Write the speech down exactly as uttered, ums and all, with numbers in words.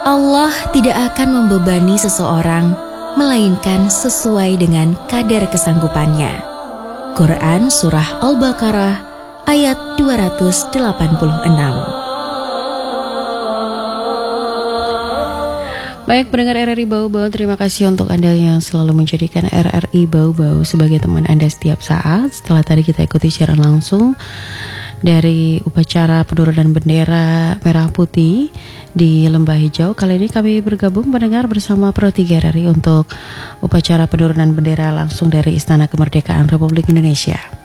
Allah tidak akan membebani seseorang, melainkan sesuai dengan kadar kesanggupannya. Quran Surah Al-Baqarah ayat dua ratus delapan puluh enam. Baik pendengar R R I Bau-Bau, terima kasih untuk Anda yang selalu menjadikan R R I Bau-Bau sebagai teman Anda setiap saat. Setelah tadi kita ikuti siaran langsung dari upacara penurunan bendera merah putih di Lembah Hijau, kali ini kami bergabung mendengar bersama Pro tiga R R I untuk upacara penurunan bendera langsung dari Istana Kemerdekaan Republik Indonesia.